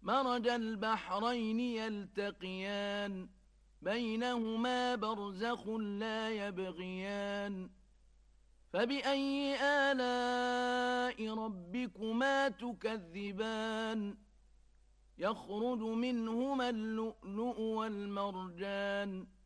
مرج البحرين يلتقيان بينهما برزخ لا يبغيان فبأي آلاء ربكما تكذبان يخرج منهما اللؤلؤ والمرجان